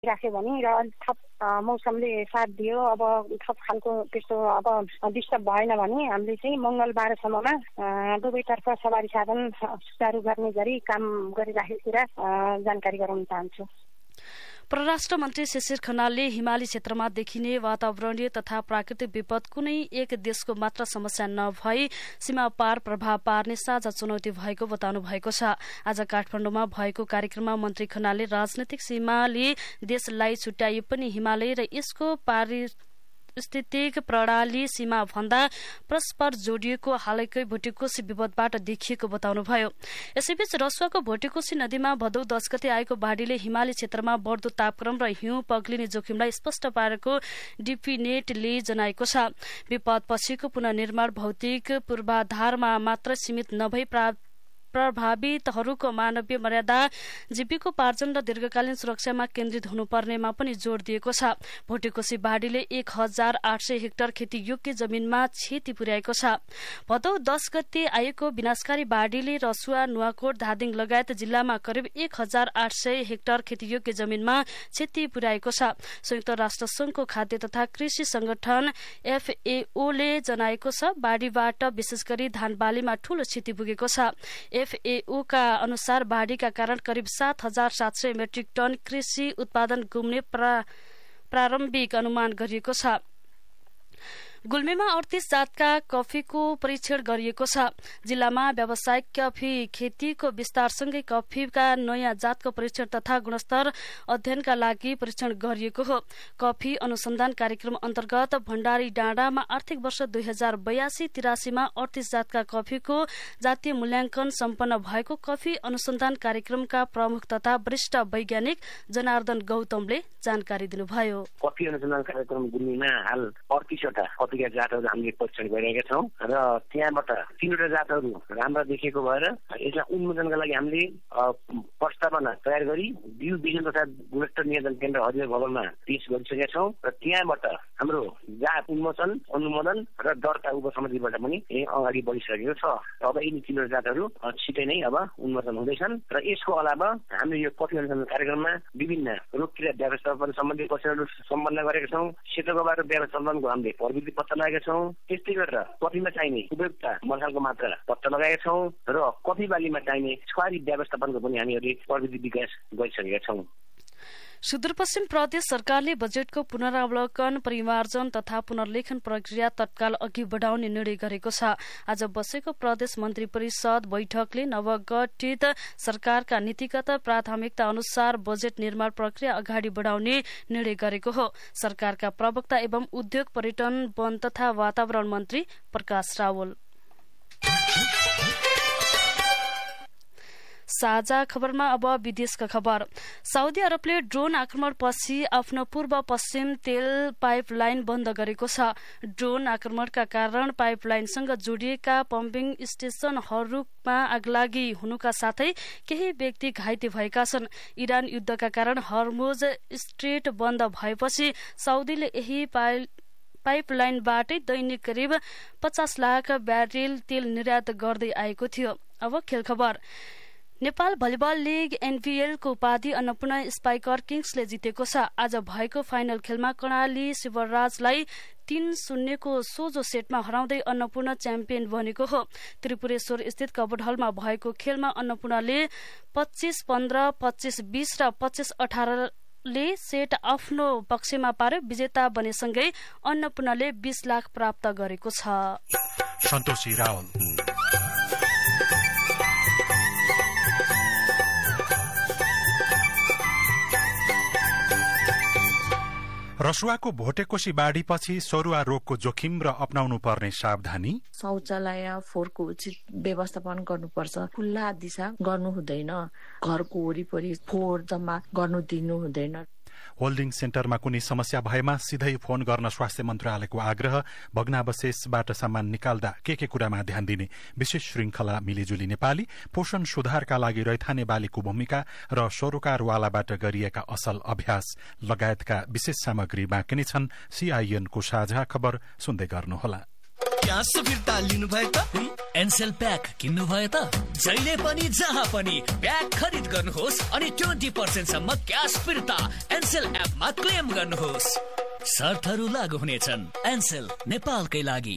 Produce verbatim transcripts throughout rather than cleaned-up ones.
राख्यो भने र थप मौसमले साथ दियो, अब थप खालको त्यस्तो अब डिस्टर्ब भएन भने हामीले चाहिँ मङ्गलबारसम्ममा दुवैतर्फ सवारी साधन सुचारू गर्ने गरी काम गरिराखेको कुरा जानकारी गराउन चाहन्छु। परराष्ट्र मन्त्री शिशिर खनालले हिमाली क्षेत्रमा देखिने वातावरणीय तथा प्राकृतिक विपद कुनै एक देशको मात्र समस्या नभई सीमा पार प्रभाव पार्ने साझा चुनौती भएको बताउनु भएको छ। आज काठमाडौँमा भएको कार्यक्रममा मन्त्री खनालले राजनैतिक सीमाले देशलाई छुट्याए पनि हिमालय र यसको पारि स्थितिक प्रणाली सीमा भन्दा परस्पर जोडिएको हालैकै भोटेकोशी विपदबाट देखिएको बताउनुभयो। यसैबीच रसुवाको भोटेकोशी नदीमा भदौ दस गते आएको बाढ़ीले हिमाली क्षेत्रमा बढ्दो तापक्रम र हिउँ पग्लिने जोखिमलाई स्पष्ट पारेको डिपिनेटले जनाएको छ। विपद पछिको पुनर्निर्माण भौतिक पूर्वाधारमा मात्र सीमित नभई प्रभावितहरूको मानवीय मर्यादा, जीविकोपार्जन र दीर्घकालीन सुरक्षामा केन्द्रित हुनुपर्नेमा पनि जोड़ दिएको छ। भोटेकोशी बाढ़ीले एक हजार आठ सय हेक्टर खेतीयोग्य जमीनमा क्षति पुर्याएको छ। भदौ दस गते आएको विनाशकारी बाढ़ीले रसुवा, नुवाकोट, धादिङ लगायत जिल्लामा करिब एक हजार आठ सय हेक्टर खेतीयोग्य जमीनमा क्षति पुर्याएको छ। संयुक्त राष्ट्र संघको खाद्य तथा कृषि संगठन एफएओले जनाएको छ, बाढ़ीबाट विशेष गरी धान बालीमा ठूलो क्षति पुगेको छ। एफएओ का अनुसार बाढ़ीका कारण करिब सात हजार सात सय मेट्रिक टन कृषि उत्पादन गुम्ने प्रा, प्रारम्भिक अनुमान गरिएको छ। गुल्मीमा अडतीस जातका कफीको परीक्षण गरिएको छ। जिल्लामा व्यावसायिक कफी खेतीको विस्तारसँगै कफीका नयाँ जातको परीक्षण तथा गुणस्तर अध्ययनका लागि परीक्षण गरिएको हो। कफी अनुसन्धान कार्यक्रम अन्तर्गत भण्डारी डाँडामा आर्थिक वर्ष दुई हजार बयासी तिरासीमा अडतीस जातका कफीको जातीय मूल्याङ्कन सम्पन्न भएको कफी अनुसन्धान कार्यक्रमका प्रमुख तथा वरिष्ठ वैज्ञानिक जनार्दन गौतमले जानकारी दिनुभयो। कफी अनुसन्धान कार्यक्रम गुल्मीमा हाल अडतीसवटा कफीका जातहरू हामीले परीक्षण गरिरहेका छौँ र त्यहाँबाट तीनवटा जातहरू राम्रा देखिएको भएर यसलाई उन्मूलनका लागि हामीले प्रस्तावना तयार गरी बिउ बिजन तथा गुणस्तर नियन्त्रण केन्द्र हरियो भवनमा पेश गरिसकेका छौँ र त्यहाँबाट हाम्रो जात उन्मोचन, अनुमोदन र दर्ता उपसमितिबाट पनि अगाडि बढिसकेको छ। अब यिनी तीनवटा जातहरू छिटै नै अब उन्मोचन हुँदैछन् र यसको अलावा हामीले यो कफी अनुसन्धान कार्यक्रममा विभिन्न रोगक्रिया व्यवस्थापन सम्बन्धी परीक्षणहरू सम्पन्न गरेका छौँ। सेतोकोबाट व्यवस्थापनको हामीले प्रविधि पत्ता लगाएका छौँ। त्यस्तै गरेर कफीमा चाहिने उपयुक्त मसालको मात्रा पत्ता लगाएका छौँ र कफी बालीमा चाहिने छुवारी व्यवस्थापनको पनि हामीहरूले प्रविधि विकास गरिसकेका छौँ। सुदूरपश्चिम प्रदेश सरकारले बजेटको पुनरावलोकन, परिमार्जन तथा पुनर्लेखन प्रक्रिया तत्काल अघि बढ़ाउने निर्णय गरेको छ। आज बसेको प्रदेश मन्त्री परिषद बैठकले नवगठित सरकारका नीतिगत प्राथमिकता अनुसार बजेट निर्माण प्रक्रिया अगाडि बढ़ाउने निर्णय गरेको हो। सरकारका प्रवक्ता एवं उद्योग, पर्यटन, वन तथा वातावरण मन्त्री प्रकाश रावल। साझा खबरमा अब विदेशका खबर। साउदी अरबले ड्रोन आक्रमणपछि आफ्नो पूर्व पश्चिम तेल पाइपलाइन बन्द गरेको छ। ड्रोन आक्रमणका कारण पाइपलाइनसँग जोडिएका पम्पिङ स्टेशनहरूमा आगलागी हुनुका साथै केही व्यक्ति घाइते भएका छन्। इरान युद्धका कारण हर्मुज स्ट्रेट बन्द भएपछि साउदीले यही पाइप पाइपलाइनबाटै दैनिक करिब पचास लाख ब्यारेल तेल निर्यात गर्दै आएको थियो। अब खेल खबर। नेपाल भलिबल लीग एनभीएल को उपाधि अन्नपूर्ण स्पाइकर किङ्सले जितेको छ। आज भएको फाइनल खेलमा कर्णाली शिवराजलाई तीन शून्यको सोझो सेटमा हराउँदै अन्नपूर्ण च्याम्पियन बनेको हो। त्रिपुरेश्वर स्थित कबड हलमा भएको खेलमा अन्नपूर्णले पच्चीस पन्ध्र, पच्चीस बीस र पच्चीस अठार ले सेट आफ्नो पक्षमा पार्यो। विजेता बनेसँगै अन्नपूर्णले बीस लाख प्राप्त गरेको छ। सन्तोषी रावल। रसुवाको भोटेकोशी बाढ़ीपछि सरुवा रोगको जोखिम र अपनाउनु पर्ने सावधानी। शौचालय फोहोरको उचित व्यवस्थापन गर्नुपर्छ। खुल्ला दिशा गर्नु हुँदैन। घरको वरिपरि फोहोर जम्मा गर्नु दिनु हुँदैन। होल्डिङ सेन्टरमा कुनै समस्या भएमा सिधै फोन गर्न स्वास्थ्य मन्त्रालयको आग्रह। भग्नावशेषबाट सामान निकाल्दा के के कुरामा ध्यान दिने। विशेष श्रृंखला मिलिजुली नेपाली। पोषण सुधारका लागि रैथाने बालीको भूमिका र सरोकारवालाबाट गरिएका असल अभ्यास लगायतका विशेष सामग्री बाँकी नै छन्। सीआईएनको साझा खबर सुन्दै गर्नुहोला। क्यास फिर्ता लिनु भयो त? एनसेल प्याक किन्नु भयो त? जहिले पनि जहाँ पनि प्याक खरिद गर्नुहोस् अनि ट्वेन्टी पर्सेन्ट सम्म क्यास फिर्ता एनसेल एपमा क्लेम गर्नुहोस्। शर्तहरू लागू हुनेछन्। एनसेल नेपालकै लागि।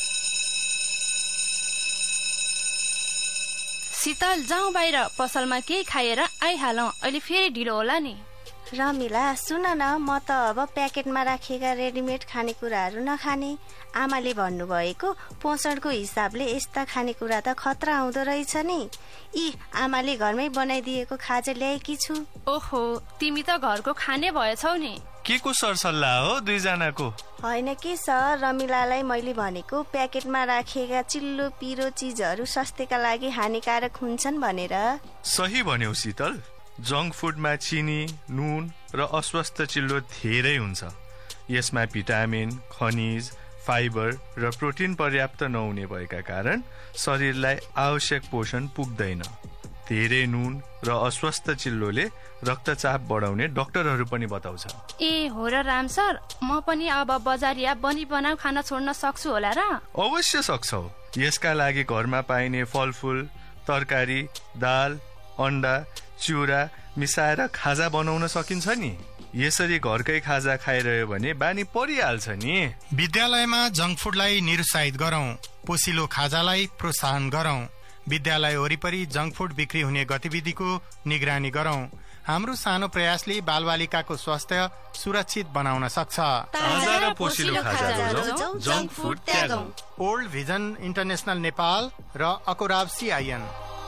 शीतल जाउँ बाहिर, पसलमा केही खाएर आइहालौँ, अहिले फेरि ढिलो होला नि। रमिला सुन न, म त अब प्याकेटमा राखिएका रेडिमेड खानेकुराहरू नखाने। आमाले भन्नुभएको पोषणको हिसाबले यस्ता खानेकुरा त खतरा आउँदो रहेछ नि। यी आमाले घरमै बनाइदिएको खाजा ल्याएकी छु। ओहो, तिमी त घरको खाने भएछौ नि। के को सरसल्लाह हो दुईजनाको? होइन के सर, रमिलालाई मैले भनेको प्याकेटमा राखिएका चिल्लो पिरो चिजहरू स्वास्थ्यका लागि हानिकारक हुन्छन् भनेर। सही भन्यौ शीतल। जङ्क फुडमा चिनी, नुन र अस्वस्थ चिल्लो धेरै हुन्छ। यसमा भिटामिन, खनिज, फाइबर र प्रोटिन पर्याप्त नहुने भएका कारण शरीरलाई आवश्यक पोषण पुग्दैन। धेरै नुन र अस्वस्थ चिल्लोले रक्तचाप बढाउने डाक्टरहरू पनि बताउँछ। ए हो र राम सर, म पनि अब बजारिया बनी बनाऊ खाना छोड्न सक्छु होला र? अवश्य सक्छौ। यसका लागि घरमा पाइने फलफुल, तरकारी, दाल, अन्डा, चिउरा मिसाएर खाजा बनाउन सकिन्छ नि। यसरी घरकै खाजा खाइरह्यो भने बानी परिहाल्छ नि। विद्यालयमा जङ्क फुडलाई निरुत्साहित गरौं, पोसिलो खाजालाई प्रोत्साहन गरौं। विद्यालय वरिपरि जङ्क फुड बिक्री हुने गतिविधिको निगरानी गरौं। हाम्रो सानो प्रयासले बालबालिकाको स्वास्थ्य सुरक्षित बनाउन सक्छ। ताजा र पोसिलो खाजा रोजौं, junk food त्यागौं। Old vision international Nepal र अकोराब सीआईएन।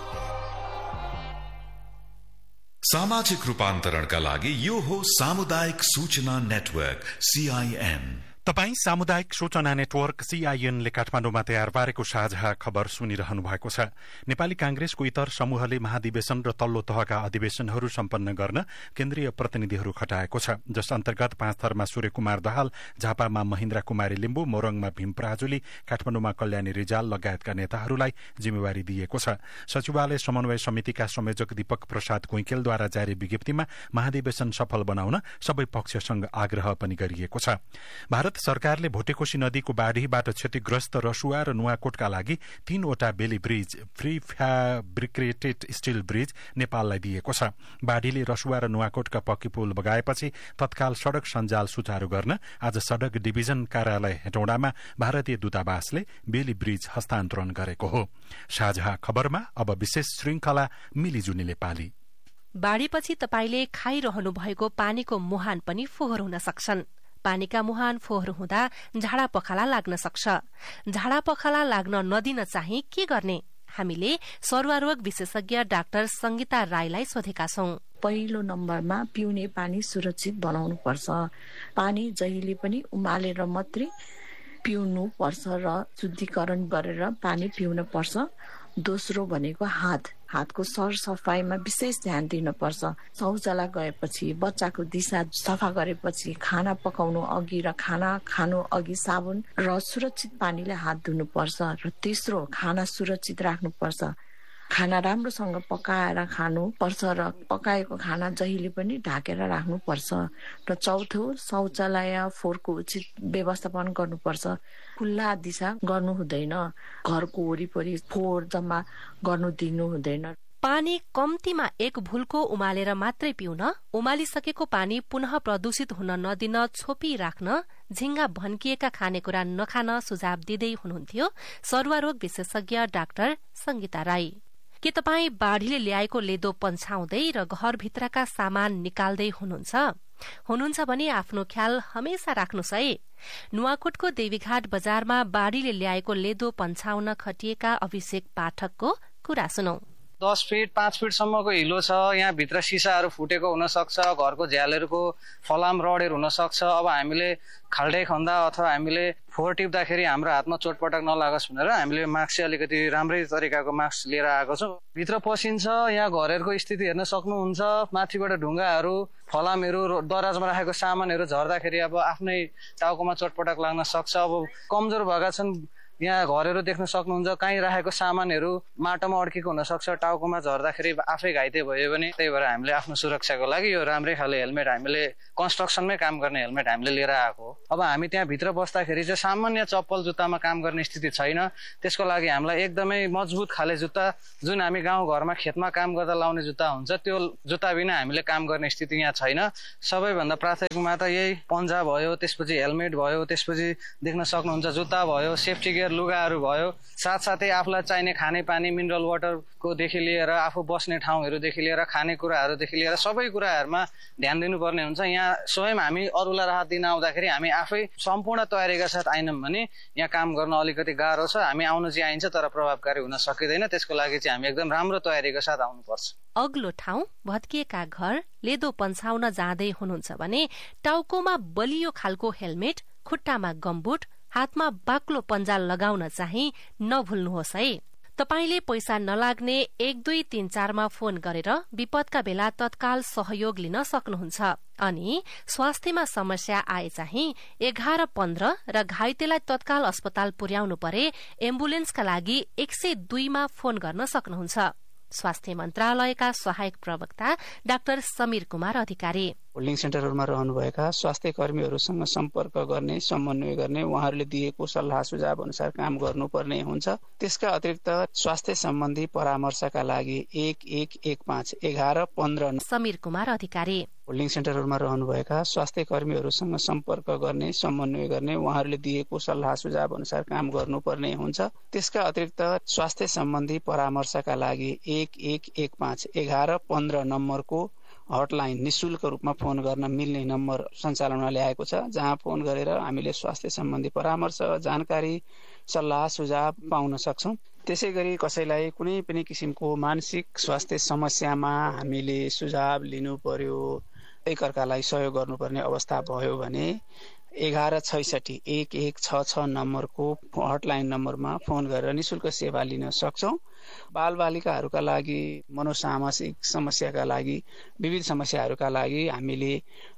सामाजिक रूपान्तरणका लागि यो हो सामुदायिक सूचना नेटवर्क सीआईएन। तपाई सामुदायिक सूचना नेटवर्क सीआईएनले काठमाडौँमा तयार पारेको साझा खबर सुनिरहनु भएको छ। नेपाली कांग्रेसको इतर समूहले महाधिवेशन र तल्लो तहका अधिवेशनहरू सम्पन्न गर्न केन्द्रीय प्रतिनिधिहरू खटाएको छ, जस अन्तर्गत पाँच थरमा सूर्य कुमार दाहाल, झापामा महेन्द्र कुमारी लिम्बू, मोरङमा भीम पराजुली, काठमाडौँमा कल्याणी रिजाल लगायतका नेताहरूलाई जिम्मेवारी दिएको छ। सचिवालय समन्वय समितिका संयोजक दीपक प्रसाद कुइकेलद्वारा जारी विज्ञप्तिमा महाधिवेशन सफल बनाउन सबै पक्षसँग आग्रह पनि गरिएको छ। भारत सरकारले भोटेकोशी नदीको बाढ़ीबाट क्षतिग्रस्त रसुवा र नुवाकोटका लागि तीनवटा बेली ब्रिज, फ्री फ्याब्रिकेटेड स्टील ब्रिज नेपाललाई दिएको छ। बाढ़ीले रसुवा र नुवाकोटका पक्की पुल बगाएपछि तत्काल सड़क सञ्जाल सुचारू गर्न आज सड़क डिभिजन कार्यालय हेटौडामा भारतीय दूतावासले बेली ब्रिज हस्तान्तरण गरेको हो। साझा खबरमा अब विशेष श्रृंखला मिलिजुली नेपाली। बाढ़ीपछि तपाईले खाइरहनु भएको पानीको मुहान पनि फोहोर हुन सक्छन्। पानीका मुहान फोहोर हुँदा झाडा पखाला लाग्न सक्छ। झाडा पखाला लाग्न नदिन चाहिँ के गर्ने? हामीले सरुवारोग विशेषज्ञ डाक्टर संगीता राईलाई सोधेका छौं। पहिलो नम्बरमा पिउने पानी सुरक्षित बनाउनु पर्छ। पानी जहिले पनि उमालेर मात्रै पिउनु पर्छ र शुद्धिकरण गरेर पानी पिउन पर्छ। दोस्रो भनेको हात हातको सरसफाइमा विशेष ध्यान दिन पर्छ। शौचालय गएपछि, बच्चाको दिशा सफा गरेपछि, खाना पकाउनु अघि र खाना खानु अघि साबुन र सुरक्षित पानीले हात धुनु पर्छ। र तेस्रो, खाना सुरक्षित राख्नु पर्छ। खाना राम्रोसँग पकाएर खानु पर्छ र पकाएको खाना जहिले पनि ढाकेर राख्नु पर्छ। र चौथो, शौचालय फोहोरको उचित व्यवस्थापन गर्नुपर्छ। खुल्ला दिशा गर्नु हुँदैन। घरको वरिपरि फोहोर जम्मा गर्नु दिनु हुँदैन। पानी कम्तीमा एक भुल्को उमालेर मात्रै पिउन, उमालिसकेको पानी पुनः प्रदूषित हुन नदिन छोपी राख्न, झिंगा भन्किएका खानेकुरा नखान सुझाव दिँदै हुनुहुन्थ्यो सरुवारोग विशेषज्ञ डाक्टर संगीता राई। के तपाई बाढ़ीले ल्याएको लेदो पन्छाउँदै र घरभित्रका सामान निकाल्दै हुनुहुन्छ? हुनुहुन्छ भने आफ्नो ख्याल हमेशा राख्नुहोस् है। नुवाकोटको देवीघाट बजारमा बाढ़ीले ल्याएको लेदो पन्छाउन खटिएका अभिषेक पाठकको कुरा सुनौ। दस फिट पाँच फिटसम्मको हिलो छ। यहाँ भित्र सिसाहरू फुटेको हुन सक्छ। घरको झ्यालहरूको फलाम रडहरू हुन सक्छ। अब हामीले खाल्डै खन्दा अथवा हामीले फोहोर टिप्दाखेरि हाम्रो हातमा चोटपटक नलागोस् भनेर हामीले मास्क चाहिँ अलिकति राम्रै तरिकाको मास्क लिएर आएको छौँ। भित्र पसिन्छ। यहाँ घरहरूको स्थिति हेर्न सक्नुहुन्छ। माथिबाट ढुङ्गाहरू, फलामहरू, दराजमा राखेको सामानहरू झर्दाखेरि अब आफ्नै टाउकोमा चोटपटक लाग्न सक्छ। अब कमजोर भएका छन् यहाँ घरहरू देख्न सक्नुहुन्छ, कहीँ राखेको सामानहरू माटोमा अड्केको हुनसक्छ, टाउकोमा झर्दाखेरि आफै घाइते भयो भने। त्यही भएर हामीले आफ्नो सुरक्षाको लागि यो राम्रै खाले हेलमेट हामीले कन्स्ट्रक्सनमै काम गर्ने हेलमेट हामीले लिएर आएको हो। अब हामी त्यहाँभित्र बस्दाखेरि चाहिँ सामान्य चप्पल जुत्तामा काम गर्ने स्थिति छैन। त्यसको लागि हामीलाई एकदमै मजबुत खाले जुत्ता, जुन हामी गाउँघरमा खेतमा काम गर्दा लाउने जुत्ता हुन्छ, त्यो जुत्ता बिना हामीले काम गर्ने स्थिति यहाँ छैन। सबैभन्दा प्राथमिकमा त यही पन्जा भयो, त्यसपछि हेलमेट भयो, त्यसपछि देख्न सक्नुहुन्छ जुत्ता भयो, सेफ्टी गियर लुगाहरू भयो, साथसाथै आफूलाई चाहिने खाने पानी मिनरल वाटरको देखि लिएर आफू बस्ने ठाउँहरूदेखि लिएर खानेकुराहरूदेखि लिएर सबै कुराहरूमा ध्यान दिनुपर्ने हुन्छ। यहाँ स्वयं हामी अरूलाई राहत दिन आउँदाखेरि हामी आफै सम्पूर्ण तयारीका साथ आएनौँ भने यहाँ काम गर्न अलिकति गाह्रो छ। हामी आउन चाहिँ आइन्छ तर प्रभावकारी हुन सकिँदैन। त्यसको लागि चाहिँ हामी एकदम राम्रो तयारीका साथ आउनुपर्छ। अग्लो ठाउँ, भत्किएका घर, लेदो पन्छाउन जाँदै हुनुहुन्छ भने टाउकोमा बलियो खालको हेलमेट, खुट्टामा गम्बुट, हातमा बाक्लो पन्जा लगाउन चाहिँ नभुल्नुहोस् है। तपाईले पैसा नलाग्ने एक दुई तीन चारमा फोन गरेर विपदका बेला तत्काल सहयोग लिन सक्नुहुन्छ। अनि स्वास्थ्यमा समस्या आए चाहिँ एघार पन्ध्र र घाइतेलाई तत्काल अस्पताल पुर्याउनु परे एम्बुलेन्सका लागि एक सय दुईमा फोन गर्न सक्नुहुन्छ। स्वास्थ्य मन्त्रालयका सहायक प्रवक्ता डाक्टर समीर कुमार अधिकारी। होल्डिङ सेन्टरहरूमा रहनुभएका स्वास्थ्य कर्मीहरूसँग सम्पर्क गर्ने, समन्वय गर्ने, उहाँहरूले दिएको सल्लाह सुझाव अनुसार काम गर्नुपर्ने हुन्छ। त्यसका अतिरिक्त स्वास्थ्य सम्बन्धी परामर्शका लागि एक एक एक पाँच एघार पन्ध्र समीर कुमार अधिकारी। होल्डिङ सेन्टरहरूमा रहनुभएका स्वास्थ्य कर्मीहरूसँग सम्पर्क गर्ने, समन्वय गर्ने, उहाँहरूले दिएको सल्लाह सुझाव अनुसार काम गर्नुपर्ने हुन्छ। त्यसका अतिरिक्त स्वास्थ्य सम्बन्धी परामर्शका लागि एक एक एक पाँच एघार पन्ध्र नम्बरको हटलाइन निशुल्क रूपमा फोन गर्न मिल्ने नम्बर सञ्चालनमा ल्याएको छ, जहाँ फोन गरेर हामीले स्वास्थ्य सम्बन्धी परामर्श, जानकारी, सल्लाह सुझाव पाउन सक्छौं। त्यसै गरी कसैलाई कुनै पनि किसिमको मानसिक स्वास्थ्य समस्यामा हामीले सुझाव लिनु पर्यो, एकअर्कालाई सहयोग गर्नुपर्ने अवस्था भयो भने एघार छैसठी एक एक छ छ नम्बरको हटलाइन नम्बरमा फोन गरेर निशुल्क सेवा लिन सक्छौं। बाल बालिकाहरूका लागि, मनोसामाजिक समस्याका लागि, विविध समस्याहरूका लागि हामीले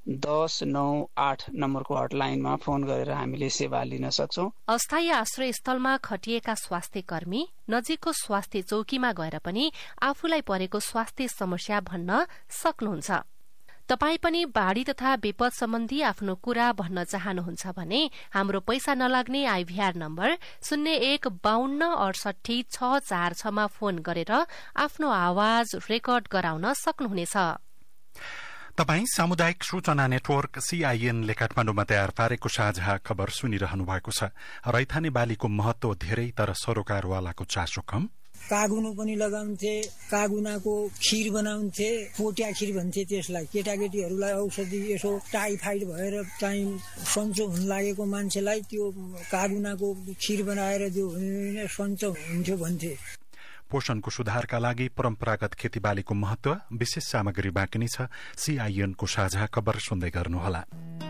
दस नौ आठ नम्बरको हटलाइनमा फोन गरेर हामीले सेवा लिन सक्छौं। अस्थायी आश्रय स्थलमा खटिएका स्वास्थ्य कर्मी नजिकको स्वास्थ्य चौकीमा गएर पनि आफूलाई परेको स्वास्थ्य समस्या भन्न सक्नुहुन्छ। तपाई पनि बाढ़ी तथा विपद सम्बन्धी आफ्नो कुरा भन्न चाहनुहुन्छ भने हाम्रो पैसा नलाग्ने आइभीआर नम्बर शून्य एक बाहन्न अडसठी छ चार छमा फोन गरेर आफ्नो आवाज रेकर्ड गराउन सक्नुहुनेछ। तपाई सामुदायिक सूचना नेटवर्क सीआईएनले काठमाडौँमा तयार पारेको साझा खबर सुनिरहनु भएको छ। रैथाने बालीको महत्व धेरै तर सरोकारवालाको चासो कम। कागुनो पनि लगाउँथे, कागुनाको खीर बनाउँथे, पोटिया खीर भन्थे त्यसलाई। केटाकेटीहरूलाई औषधि यसो टाइफाइड भएर चाहिँ सन्चो हुन लागेको मान्छेलाई त्यो कागुनाको खीर बनाएर दियो भने सन्चो हुन्थ्यो भन्थे। पोषणको सुधारका लागि परम्परागत खेतीबालीको महत्व विशेष सामग्री बाँकी नै छ। सीआईएनको साझा खबर सुन्दै गर्नुहोला।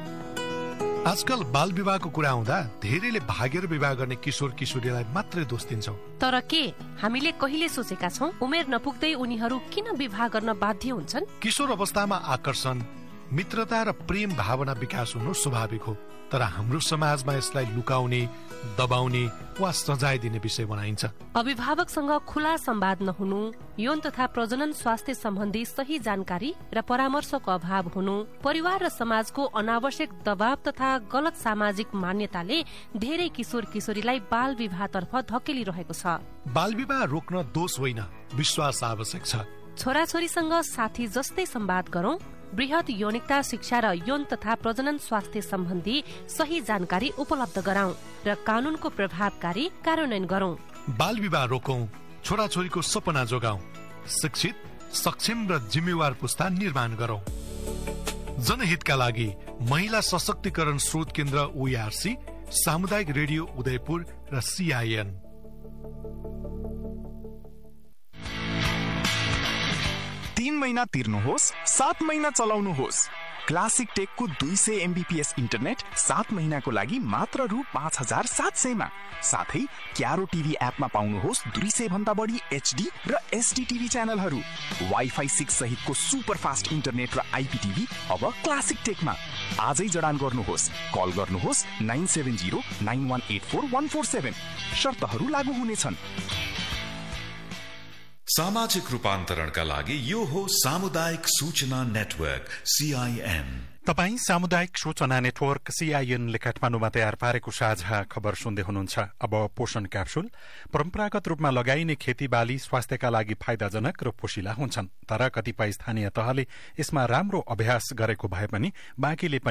आजकल बाल विवाहको कुरा आउँदा धेरैले भागेर विवाह गर्ने किशोर किशोरीलाई मात्रै दोष दिन्छौं। तर के हामीले कहिले सोचेका छौं उमेर नपुग्दै उनीहरू किन विवाह गर्न बाध्य हुन्छन्? किशोर अवस्थामा आकर्षण, मित्रता र प्रेम भावना विकास हुनु स्वाभाविक हो, तर हाम्रो समाजमा यसलाई लुकाउने, दबाउने वा सजाय दिने विषय बनाइन्छ। अभिभावकसँग खुला संवाद नहुनु, यौन तथा प्रजनन स्वास्थ्य सम्बन्धी सही जानकारी र परामर्शको अभाव हुनु, परिवार र समाजको अनावश्यक दबाव तथा गलत सामाजिक मान्यताले धेरै किशोर किशोरीलाई बाल विवाहतर्फ धकेलिरहेको छ। बाल विवाह रोक्न दोष होइन, विश्वास आवश्यक छ। छोराछोरीसँग साथी जस्तै संवाद गरौं, बृहत यौनिकता शिक्षा र यौन तथा प्रजनन स्वास्थ्य सम्बन्धी सही जानकारी उपलब्ध गराउँ र कानूनको प्रभावकारी कार्यान्वयन गरौं। बाल विवाह रोकौं, छोराछोरीको सपना जोगाउँ, शिक्षित, सक्षम र जिम्मेवार पुस्ता निर्माण गरौं। जनहितका लागि महिला सशक्तिकरण स्रोत केन्द्र ओईआरसी, सामुदायिक रेडियो उदयपुर र सीआईएन। तीन महिना तिर्नुहोस्, सात महिना चलाउनुहोस्। क्लासिक टेकको दुई सय एमबीपीएस इन्टरनेट सात महिनाको लागि मात्र रु पाँच हजार सात सयमा। साथै क्यारो टिभी एपमा पाउनुहोस् दुई सय भन्दा बढी एचडी र एसडी टिभी च्यानलहरू। वाइफाई सिक्स सहितको सुपर फास्ट इन्टरनेट र आइपी टिभी अब क्लासिक टेकमा। आजै जडान गर्नुहोस्। कल गर्नुहोस् nine seven zero nine one eight four one four seven. शर्तहरू लागू हुनेछन्। सामाजिक रूपान्तरणका लागि यो हो सामुदायिक सूचना नेटवर्क सीआईएन। तपाई सामुदायिक सूचना नेटवर्क सीआईएनले काठमाडौँमा तयार पारेको साझा खबर सुन्दै हुनुहुन्छ। अब पोषण क्याप्सुल। परम्परागत रूपमा लगाइने खेतीबाली स्वास्थ्यका लागि फाइदाजनक र पोषिला हुन्छन्, तर कतिपय स्थानीय तहले यसमा राम्रो अभ्यास गरेको भए पनि बाँकीले